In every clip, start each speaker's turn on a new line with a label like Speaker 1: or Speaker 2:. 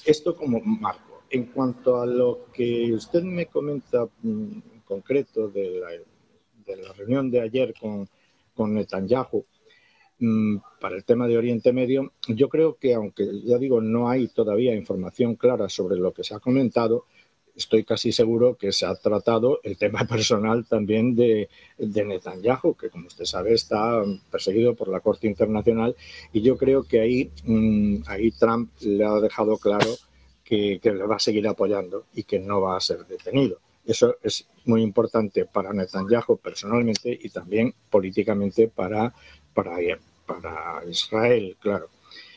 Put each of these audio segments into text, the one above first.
Speaker 1: Esto como marco. En cuanto a lo que usted me comenta en concreto de la reunión de ayer con Netanyahu para el tema de Oriente Medio, yo creo que, aunque ya digo, no hay todavía información clara sobre lo que se ha comentado, estoy casi seguro que se ha tratado el tema personal también de Netanyahu, que como usted sabe está perseguido por la Corte Internacional, y yo creo que ahí Trump le ha dejado claro que le va a seguir apoyando y que no va a ser detenido. Eso es muy importante para Netanyahu personalmente y también políticamente para Israel, claro.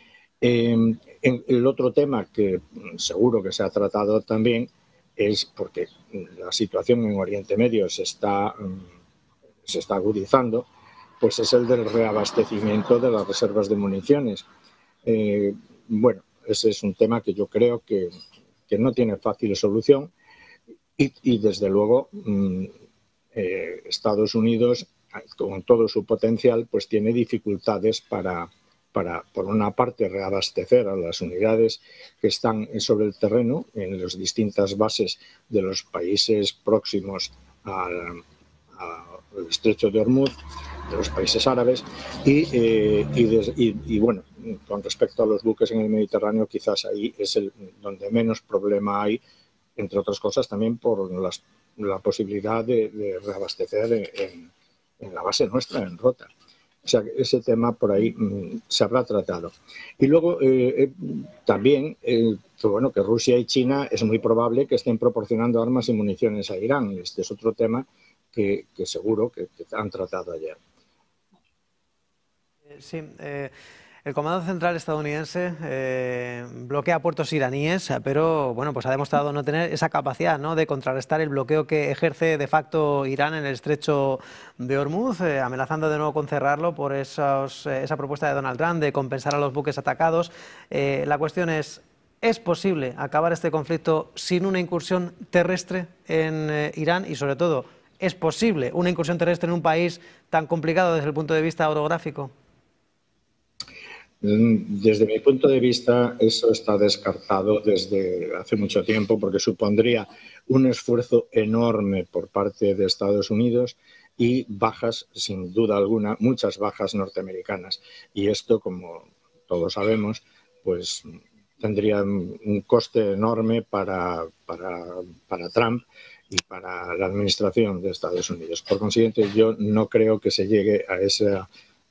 Speaker 1: El otro tema que seguro que se ha tratado también es porque la situación en Oriente Medio se está agudizando, pues es el del reabastecimiento de las reservas de municiones. Bueno, ese es un tema que yo creo que no tiene fácil solución y desde luego Estados Unidos, con todo su potencial, pues tiene dificultades para, por una parte, reabastecer a las unidades que están sobre el terreno en las distintas bases de los países próximos al estrecho de Hormuz, de los países árabes, y bueno, con respecto a los buques en el Mediterráneo, quizás ahí es donde menos problema hay, entre otras cosas también por la posibilidad de reabastecer en la base nuestra, en Rota. O sea, ese tema por ahí se habrá tratado. Y luego también, bueno, que Rusia y China es muy probable que estén proporcionando armas y municiones a Irán. Este es otro tema que seguro que han tratado ayer.
Speaker 2: Sí, el Comando Central estadounidense bloquea puertos iraníes, pero bueno, pues ha demostrado no tener esa capacidad, ¿no?, de contrarrestar el bloqueo que ejerce de facto Irán en el estrecho de Hormuz, amenazando de nuevo con cerrarlo por esa propuesta de Donald Trump de compensar a los buques atacados. La cuestión ¿es posible acabar este conflicto sin una incursión terrestre en Irán? Y sobre todo, ¿es posible una incursión terrestre en un país tan complicado desde el punto de vista orográfico?
Speaker 1: Desde mi punto de vista, eso está descartado desde hace mucho tiempo porque supondría un esfuerzo enorme por parte de Estados Unidos y bajas, sin duda alguna, muchas bajas norteamericanas. Y esto, como todos sabemos, pues tendría un coste enorme para Trump y para la administración de Estados Unidos. Por consiguiente, yo no creo que se llegue a ese...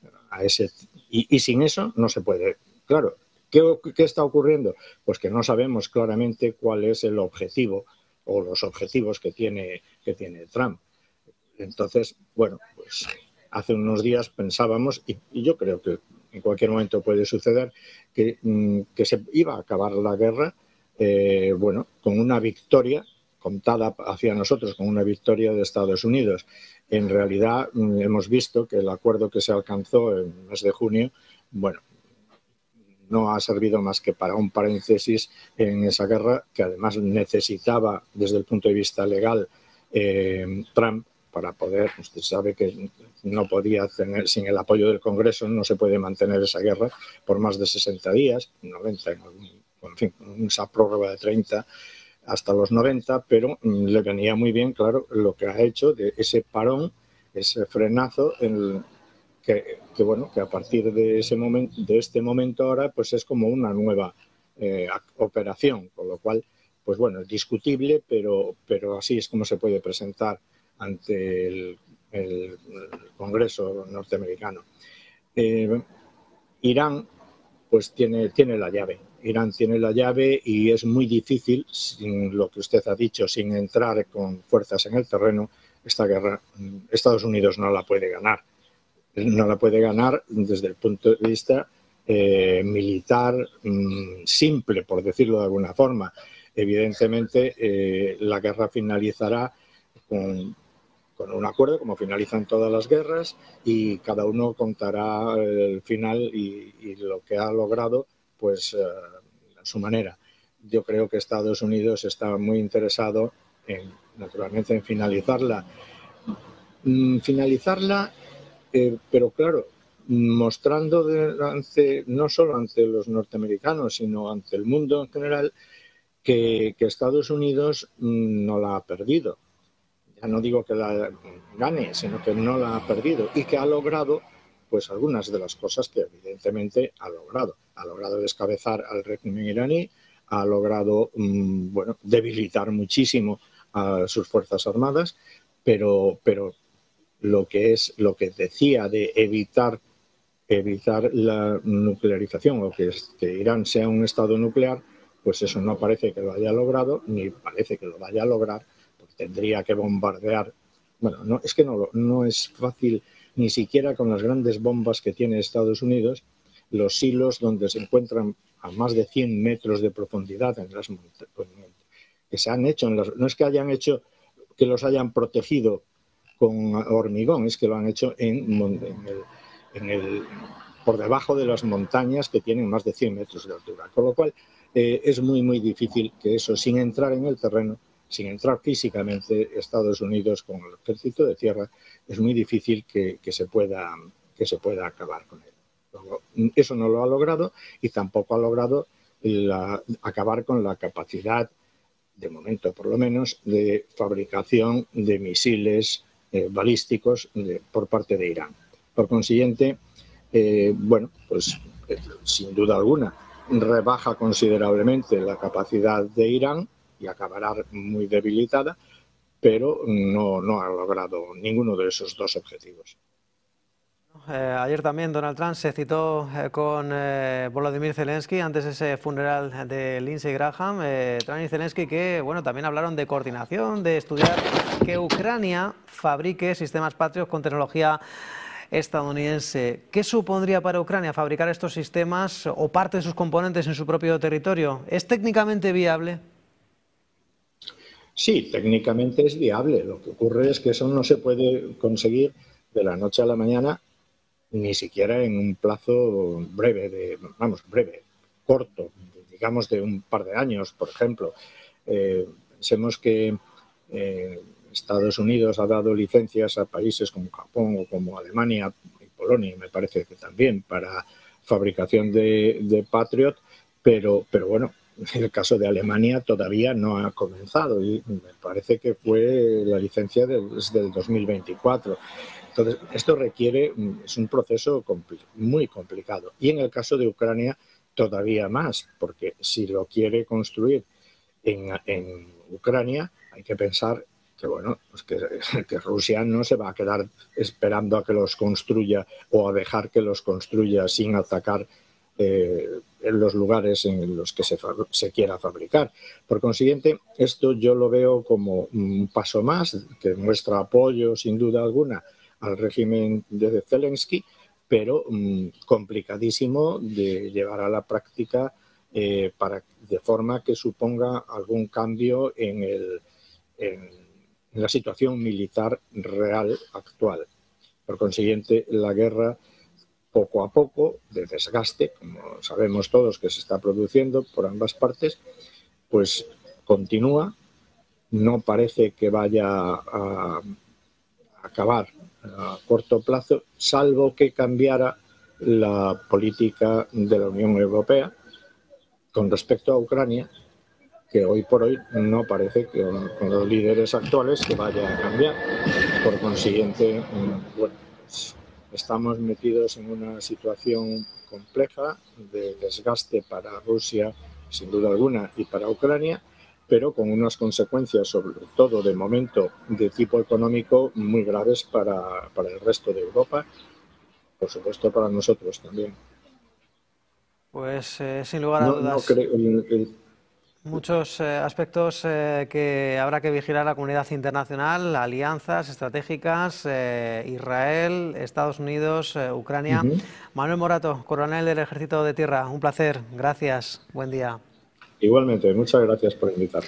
Speaker 1: Y sin eso no se puede. Claro, ¿qué está ocurriendo? Pues que no sabemos claramente cuál es el objetivo o los objetivos que tiene Trump. Entonces, bueno, pues hace unos días pensábamos, y yo creo que en cualquier momento puede suceder, que se iba a acabar la guerra, bueno, con una victoria contada hacia nosotros, con una victoria de Estados Unidos. En realidad hemos visto que el acuerdo que se alcanzó en el mes de junio, bueno, no ha servido más que para un paréntesis en esa guerra que además necesitaba desde el punto de vista legal Trump para poder, usted sabe que no podía tener, sin el apoyo del Congreso no se puede mantener esa guerra por más de 60 días, 90, en fin, esa prórroga de 30 hasta los 90, pero le venía muy bien, claro, lo que ha hecho de ese parón, ese frenazo, bueno, que a partir de este momento ahora, pues es como una nueva operación, con lo cual, pues bueno, es discutible, pero así es como se puede presentar ante el Congreso norteamericano. Irán, pues tiene la llave. Irán tiene la llave y es muy difícil, sin lo que usted ha dicho, sin entrar con fuerzas en el terreno, esta guerra Estados Unidos no la puede ganar. No la puede ganar desde el punto de vista militar simple, por decirlo de alguna forma. Evidentemente, la guerra finalizará con un acuerdo, como finalizan todas las guerras, y cada uno contará el final y lo que ha logrado, pues a su manera. Yo creo que Estados Unidos está muy interesado, naturalmente, en finalizarla. Pero claro, mostrando no solo ante los norteamericanos, sino ante el mundo en general, que Estados Unidos no la ha perdido. Ya no digo que la gane, sino que no la ha perdido y que ha logrado pues algunas de las cosas que evidentemente ha logrado. Ha logrado descabezar al régimen iraní, ha logrado debilitar muchísimo a sus fuerzas armadas, pero lo que decía de evitar la nuclearización o que Irán sea un estado nuclear, pues eso no parece que lo haya logrado, ni parece que lo vaya a lograr, porque tendría que bombardear. Bueno, es que no es fácil, ni siquiera con las grandes bombas que tiene Estados Unidos, los silos donde se encuentran a más de 100 metros de profundidad en las montañas, que se han hecho, no es que hayan hecho, que los hayan protegido con hormigón, es que lo han hecho por debajo de las montañas que tienen más de 100 metros de altura. Con lo cual es muy, muy difícil que eso, sin entrar en el terreno, sin entrar físicamente Estados Unidos con el ejército de tierra, es muy difícil que se pueda acabar con él. Luego, eso no lo ha logrado y tampoco ha logrado acabar con la capacidad, de momento por lo menos, de fabricación de misiles balísticos por parte de Irán. Por consiguiente, sin duda alguna, rebaja considerablemente la capacidad de Irán y acabará muy debilitada, pero no ha logrado ninguno de esos dos objetivos.
Speaker 2: Ayer también Donald Trump se citó con Volodymyr Zelensky antes de ese funeral de Lindsey Graham. Trump y Zelensky que también hablaron de coordinación, de estudiar que Ucrania fabrique sistemas Patriot con tecnología estadounidense. ¿Qué supondría para Ucrania fabricar estos sistemas o parte de sus componentes en su propio territorio? ¿Es técnicamente viable?
Speaker 1: Sí, técnicamente es viable. Lo que ocurre es que eso no se puede conseguir de la noche a la mañana, ni siquiera en un plazo breve, corto, digamos de un par de años, por ejemplo. Pensemos que Estados Unidos ha dado licencias a países como Japón o como Alemania y Polonia, me parece que también, para fabricación de Patriot, pero bueno, el caso de Alemania todavía no ha comenzado y me parece que fue la licencia desde el 2024. Entonces, esto es un proceso muy complicado. Y en el caso de Ucrania, todavía más, porque si lo quiere construir en Ucrania, hay que pensar que Rusia no se va a quedar esperando a que los construya o a dejar que los construya sin atacar en los lugares en los que se quiera fabricar. Por consiguiente, esto yo lo veo como un paso más que muestra apoyo, sin duda alguna, al régimen de Zelensky, pero complicadísimo de llevar a la práctica de forma que suponga algún cambio en la situación militar real actual. Por consiguiente, la guerra, poco a poco, de desgaste, como sabemos todos que se está produciendo por ambas partes, pues continúa. No parece que vaya a acabar a corto plazo, salvo que cambiara la política de la Unión Europea con respecto a Ucrania, que hoy por hoy no parece que con los líderes actuales que vaya a cambiar. Por consiguiente, pues estamos metidos en una situación compleja de desgaste para Rusia, sin duda alguna, y para Ucrania, pero con unas consecuencias, sobre todo de momento, de tipo económico muy graves para el resto de Europa, por supuesto para nosotros también.
Speaker 2: Pues sin lugar a dudas. Muchos aspectos que habrá que vigilar la comunidad internacional, alianzas estratégicas, Israel, Estados Unidos, Ucrania. Manuel Morato, coronel del Ejército de Tierra, un placer. Gracias. Buen día.
Speaker 1: Igualmente, muchas gracias por invitarme.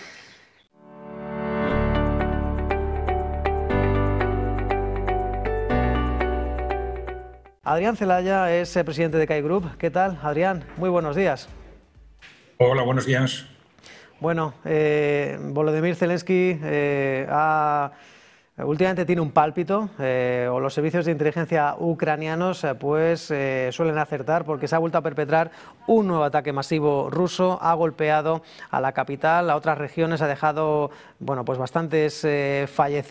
Speaker 2: Adrián Celaya es presidente de CAI Group. ¿Qué tal, Adrián? Muy buenos días.
Speaker 3: Hola, buenos días.
Speaker 2: Bueno, Volodymyr Zelensky ha últimamente tiene un pálpito, o los servicios de inteligencia ucranianos suelen acertar, porque se ha vuelto a perpetrar un nuevo ataque masivo ruso, ha golpeado a la capital, a otras regiones, ha dejado bastantes fallecidos.